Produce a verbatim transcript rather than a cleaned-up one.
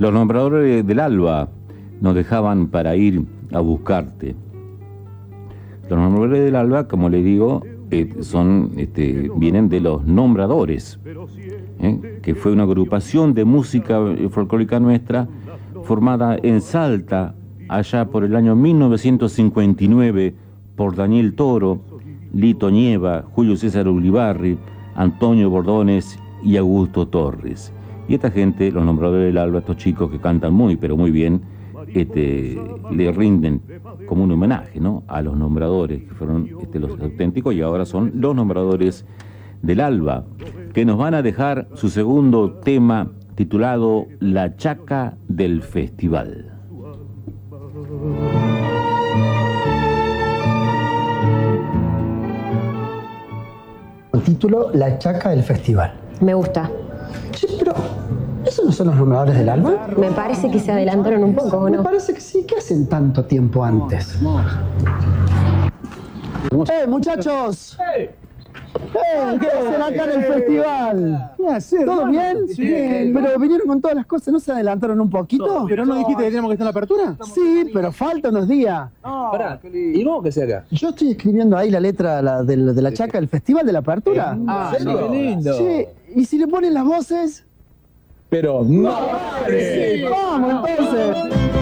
Los nombradores del alba nos dejaban para ir a buscarte. Los nombradores del alba, como le digo, eh, son, este, vienen de los nombradores, ¿eh? que fue una agrupación de música folclórica nuestra formada en Salta allá por el año mil novecientos cincuenta y nueve por Daniel Toro, Lito Nieva, Julio César Ulibarri, Antonio Bordones y Augusto Torres. Y esta gente, los nombradores del alba, estos chicos que cantan muy, pero muy bien, este, le rinden como un homenaje, ¿no?, a los nombradores, que fueron este, los auténticos, y ahora son los nombradores del alba, que nos van a dejar su segundo tema titulado La Chaca del Festival. El título, La Chaca del Festival. Me gusta. Sí, pero ¿esos no son los nombradores del alba? Me parece que se adelantaron un poco, ¿o no? Me parece que sí. ¿Qué hacen tanto tiempo antes? ¡Eh, muchachos! ¡Eh! ¿Qué hacen acá en el festival? ¿Qué hacer? ¿Todo bien? Sí, bien. Pero vinieron con todas las cosas, ¿no se adelantaron un poquito? ¿Pero no dijiste que teníamos que estar en la apertura? Sí, pero faltan unos días. Pará, ¿y vos qué sé acá? Yo estoy escribiendo ahí la letra la, de, de la chaca del festival de la apertura. Ah, sí, qué lindo. Sí, y si le ponen las voces. Pero no. Sí, vamos entonces.